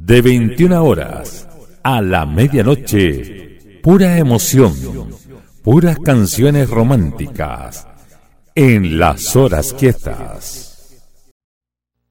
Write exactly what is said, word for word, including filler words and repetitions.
de veintiuna horas a la medianoche, pura emoción, puras canciones románticas en las horas quietas.